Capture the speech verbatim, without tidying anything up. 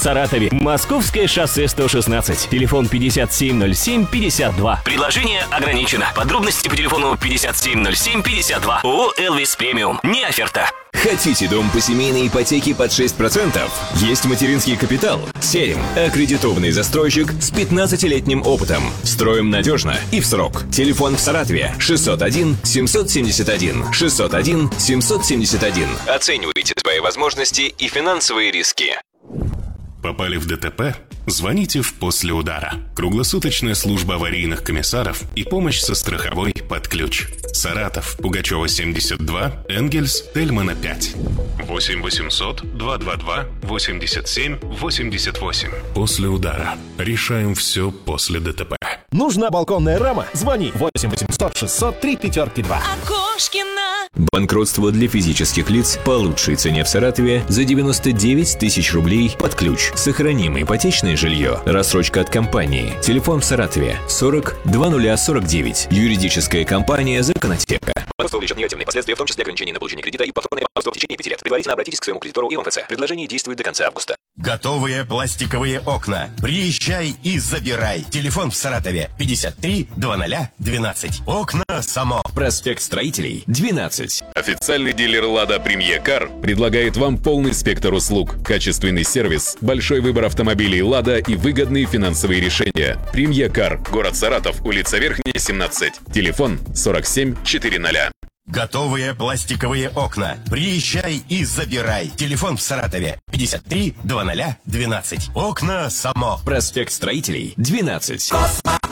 Саратове. Московское шоссе сто шестнадцать. Телефон пятьдесят семь ноль семь пятьдесят два. Предложение ограничено. Подробности по телефону пятьдесят семь ноль семь пятьдесят два. ООО «Элвис Премиум». Не оферта. Хотите дом по семейной ипотеке под шесть процентов? Есть материнский капитал. Серим. Аккредитованный застройщик с пятнадцатилетним опытом. Строим надежно и в срок. Телефон в Саратове шестьсот один семьсот семьдесят один шестьсот один семьсот семьдесят один. Оценивайте свои возможности и финансовые риски. Попали в ДТП? Звоните в «После удара». Круглосуточная служба аварийных комиссаров и помощь со страховой под ключ. Саратов, Пугачева, семьдесят два, Энгельс, Тельмана, пять. восемь восемьсот два два два восемьдесят семь восемьдесят восемь. «После удара». Решаем все после ДТП. Нужна балконная рама? Звони восемь восемьсот шестьсот три пятерки два. Окошкина. Банкротство для физических лиц по лучшей цене в Саратове за девяносто девять тысяч рублей под ключ. Сохраним ипотечное жилье. Рассрочка от компании. Телефон в Саратове сорок два нуля сорок девять. Юридическая компания «Законотека». Банкротство влечет негативные последствия, в том числе ограничение на получение кредита и повторное банкротство в течение пяти лет. Предварительно обратитесь к своему кредитору и МФЦ. Предложение действует до конца августа. Готовые пластиковые окна. Приезжай и забирай. Телефон в Саратове пятьдесят три двадцать двенадцать. Окна само. Проспект Строителей, двенадцать. Официальный дилер «Лада Премьер Кар» предлагает вам полный спектр услуг, качественный сервис, большой выбор автомобилей «Лада» и выгодные финансовые решения. «Премьер Кар», город Саратов, улица Верхняя, семнадцать. Телефон сорок семь четыреста. Готовые пластиковые окна. Приезжай и забирай. Телефон в Саратове пятьдесят три двадцать двенадцать. Окна само. Проспект Строителей, двенадцать. Космо